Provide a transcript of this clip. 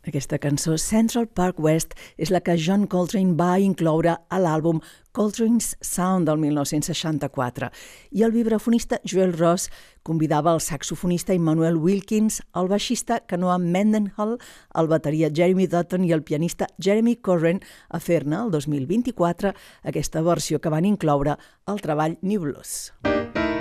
Aquesta cançó, Central Park West, és la que John Coltrane va incloure a l'àlbum Coltrane's Sound del 1964. I el vibrafonista Joel Ross convidava el saxofonista Immanuel Wilkins, el baixista Kanoa Mendenhall, el bateria Jeremy Dutton i el pianista Jeremy Corren a fer-ne el 2024 aquesta versió que van incloure al treball New Blues.